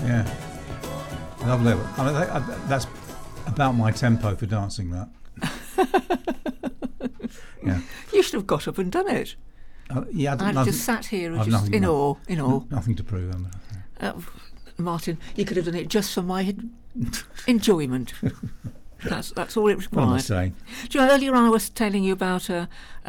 Yeah. Lovely. That's about my tempo for dancing, that. Yeah. You should have got up and done it. Yeah, I've just sat here and just in awe. Nothing to prove. Martin, you could have done it just for my enjoyment. That's all it required. What am I saying? Do you know, earlier on I was telling you about a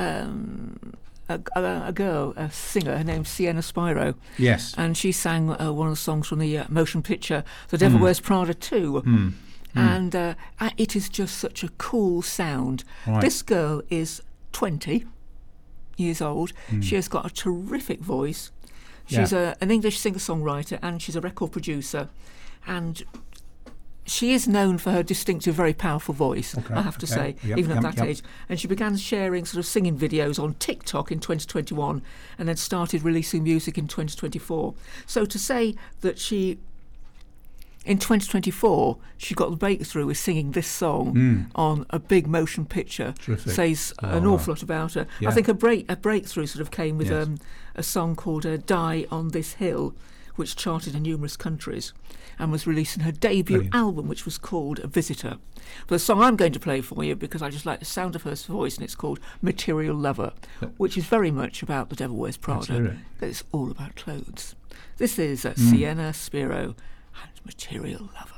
girl, a singer, her name's Sienna Spiro. Yes. And she sang one of the songs from the motion picture The Devil Wears Prada 2. And it is just such a cool sound. Right. This girl is 20 years old. She has got a terrific voice. She's an English singer-songwriter, and she's a record producer. And she is known for her distinctive, very powerful voice, I have to say, even at that age. And she began sharing sort of singing videos on TikTok in 2021 and then started releasing music in 2024. So to say that in 2024, she got the breakthrough with singing this song on a big motion picture. Terrific. Says an awful lot about her. Yeah. I think a breakthrough sort of came with a song called Die on This Hill, which charted in numerous countries and was releasing her debut album, which was called A Visitor. But the song I'm going to play for you, because I just like the sound of her voice, and it's called Material Lover, which is very much about The Devil Wears Prada. It's all about clothes. This is Sienna Spiro and Material Lover.